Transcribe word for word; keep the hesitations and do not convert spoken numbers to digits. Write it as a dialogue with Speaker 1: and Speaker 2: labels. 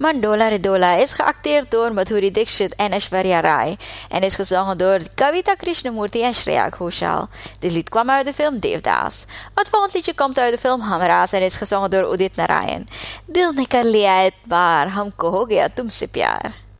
Speaker 1: Mandola Redola is geacteerd door Madhuri Dixit en Aishwarya Rai en is gezongen door Kavita Krishnamurti en Shreya Ghoshal. Dit lied kwam uit de film Devdas. Het volgende liedje komt uit de film Hamraas en is gezongen door Udit Narayan. Dil nikar liya etbaar, humko ho gaya tumse pyar.